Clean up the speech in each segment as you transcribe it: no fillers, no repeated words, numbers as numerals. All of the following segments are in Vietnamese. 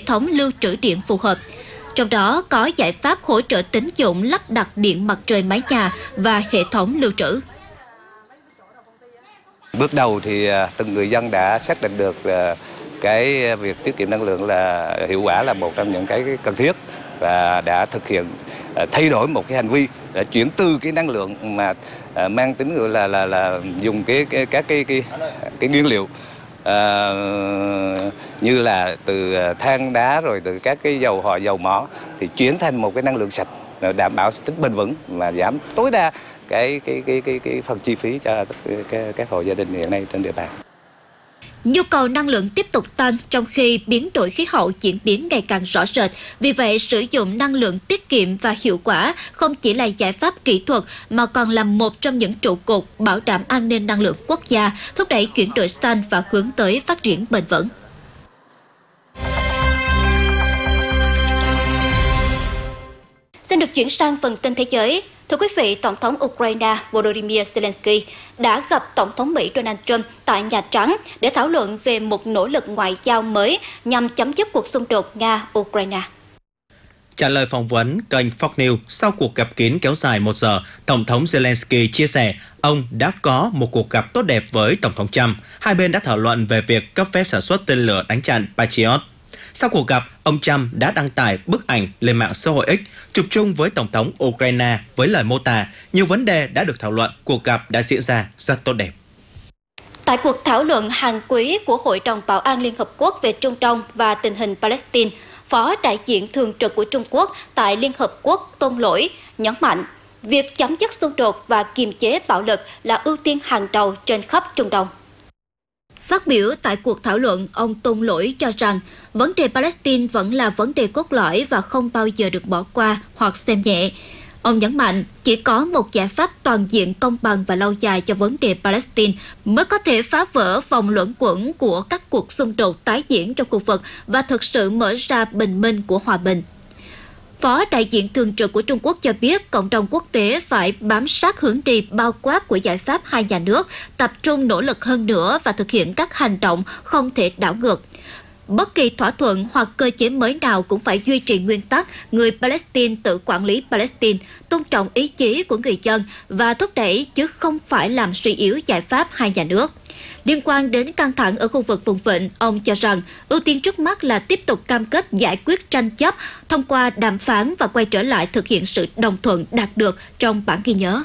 thống lưu trữ điện phù hợp. Trong đó có giải pháp hỗ trợ tín dụng lắp đặt điện mặt trời mái nhà và hệ thống lưu trữ. Bước đầu thì từng người dân đã xác định được cái việc tiết kiệm năng lượng là hiệu quả là một trong những cái cần thiết và đã thực hiện thay đổi một cái hành vi đã chuyển từ cái năng lượng mà mang tính là dùng các cái nguyên liệu như là từ than đá rồi từ các cái dầu mỏ thì chuyển thành một cái năng lượng sạch đảm bảo tính bền vững và giảm tối đa cái phần chi phí cho các hộ gia đình hiện nay trên địa bàn. Nhu cầu năng lượng tiếp tục tăng trong khi biến đổi khí hậu diễn biến ngày càng rõ rệt. Vì vậy, sử dụng năng lượng tiết kiệm và hiệu quả không chỉ là giải pháp kỹ thuật mà còn là một trong những trụ cột bảo đảm an ninh năng lượng quốc gia, thúc đẩy chuyển đổi xanh và hướng tới phát triển bền vững. Xin được chuyển sang phần tin thế giới. Thưa quý vị, Tổng thống Ukraine Volodymyr Zelensky đã gặp Tổng thống Mỹ Donald Trump tại Nhà Trắng để thảo luận về một nỗ lực ngoại giao mới nhằm chấm dứt cuộc xung đột Nga-Ukraine. Trả lời phỏng vấn kênh Fox News sau cuộc gặp kín kéo dài 1 giờ, Tổng thống Zelensky chia sẻ ông đã có một cuộc gặp tốt đẹp với Tổng thống Trump. Hai bên đã thảo luận về việc cấp phép sản xuất tên lửa đánh chặn Patriot. Sau cuộc gặp, ông Trump đã đăng tải bức ảnh lên mạng xã hội X chụp chung với Tổng thống Ukraine với lời mô tả nhiều vấn đề đã được thảo luận, cuộc gặp đã diễn ra rất tốt đẹp. Tại cuộc thảo luận hàng quý của Hội đồng Bảo an Liên Hợp Quốc về Trung Đông và tình hình Palestine, Phó đại diện thường trực của Trung Quốc tại Liên Hợp Quốc Tôn Lỗi nhấn mạnh việc chấm dứt xung đột và kiềm chế bạo lực là ưu tiên hàng đầu trên khắp Trung Đông. Phát biểu tại cuộc thảo luận, ông Tôn Lỗi cho rằng vấn đề Palestine vẫn là vấn đề cốt lõi và không bao giờ được bỏ qua hoặc xem nhẹ. Ông nhấn mạnh chỉ có một giải pháp toàn diện, công bằng và lâu dài cho vấn đề Palestine mới có thể phá vỡ vòng luẩn quẩn của các cuộc xung đột tái diễn trong khu vực và thực sự mở ra bình minh của hòa bình. Phó đại diện thường trực của Trung Quốc cho biết cộng đồng quốc tế phải bám sát hướng đi bao quát của giải pháp hai nhà nước, tập trung nỗ lực hơn nữa và thực hiện các hành động không thể đảo ngược. Bất kỳ thỏa thuận hoặc cơ chế mới nào cũng phải duy trì nguyên tắc người Palestine tự quản lý Palestine, tôn trọng ý chí của người dân và thúc đẩy chứ không phải làm suy yếu giải pháp hai nhà nước. Liên quan đến căng thẳng ở khu vực vùng vịnh, ông cho rằng ưu tiên trước mắt là tiếp tục cam kết giải quyết tranh chấp thông qua đàm phán và quay trở lại thực hiện sự đồng thuận đạt được trong bản ghi nhớ.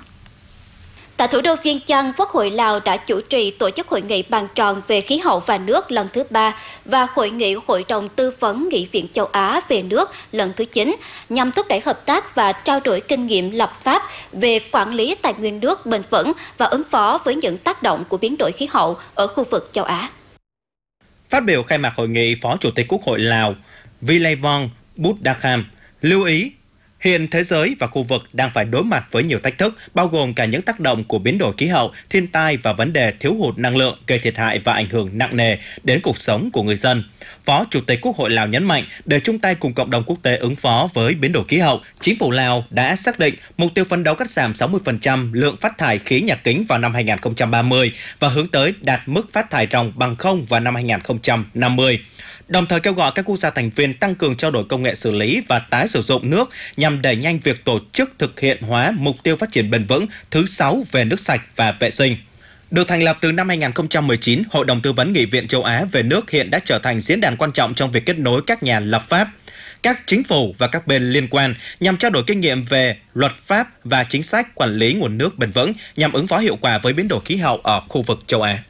Tại thủ đô Viêng Chăn, Quốc hội Lào đã chủ trì tổ chức hội nghị bàn tròn về khí hậu và nước lần thứ 3 và hội nghị Hội đồng Tư vấn Nghị viện châu Á về nước lần thứ 9 nhằm thúc đẩy hợp tác và trao đổi kinh nghiệm lập pháp về quản lý tài nguyên nước bền vững và ứng phó với những tác động của biến đổi khí hậu ở khu vực châu Á. Phát biểu khai mạc hội nghị, Phó Chủ tịch Quốc hội Lào Vilayvong Buddhakham lưu ý hiện thế giới và khu vực đang phải đối mặt với nhiều thách thức, bao gồm cả những tác động của biến đổi khí hậu, thiên tai và vấn đề thiếu hụt năng lượng gây thiệt hại và ảnh hưởng nặng nề đến cuộc sống của người dân. Phó Chủ tịch Quốc hội Lào nhấn mạnh, để chung tay cùng cộng đồng quốc tế ứng phó với biến đổi khí hậu, chính phủ Lào đã xác định mục tiêu phấn đấu cắt giảm 60% lượng phát thải khí nhà kính vào năm 2030 và hướng tới đạt mức phát thải ròng bằng không vào năm 2050. Đồng thời kêu gọi các quốc gia thành viên tăng cường trao đổi công nghệ xử lý và tái sử dụng nước nhằm đẩy nhanh việc tổ chức thực hiện hóa mục tiêu phát triển bền vững thứ 6 về nước sạch và vệ sinh. Được thành lập từ năm 2019, Hội đồng Tư vấn Nghị viện châu Á về nước hiện đã trở thành diễn đàn quan trọng trong việc kết nối các nhà lập pháp, các chính phủ và các bên liên quan nhằm trao đổi kinh nghiệm về luật pháp và chính sách quản lý nguồn nước bền vững nhằm ứng phó hiệu quả với biến đổi khí hậu ở khu vực châu Á.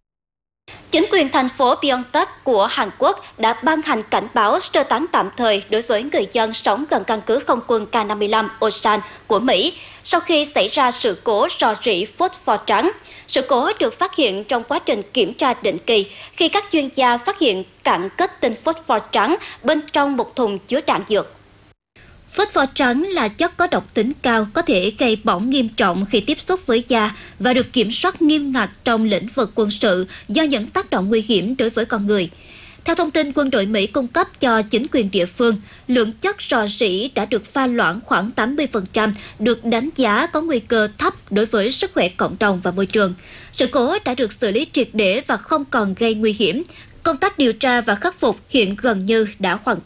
Chính quyền thành phố Pyeongtaek của Hàn Quốc đã ban hành cảnh báo sơ tán tạm thời đối với người dân sống gần căn cứ không quân K-55 Osan của Mỹ sau khi xảy ra sự cố rò rỉ phốt-pho trắng. Sự cố được phát hiện trong quá trình kiểm tra định kỳ khi các chuyên gia phát hiện cặn kết tinh phốt-pho trắng bên trong một thùng chứa đạn dược. Phốt-pho trắng là chất có độc tính cao, có thể gây bỏng nghiêm trọng khi tiếp xúc với da và được kiểm soát nghiêm ngặt trong lĩnh vực quân sự do những tác động nguy hiểm đối với con người. Theo thông tin quân đội Mỹ cung cấp cho chính quyền địa phương, lượng chất rò rỉ đã được pha loãng khoảng 80%, được đánh giá có nguy cơ thấp đối với sức khỏe cộng đồng và môi trường. Sự cố đã được xử lý triệt để và không còn gây nguy hiểm. Công tác điều tra và khắc phục hiện gần như đã hoàn tất.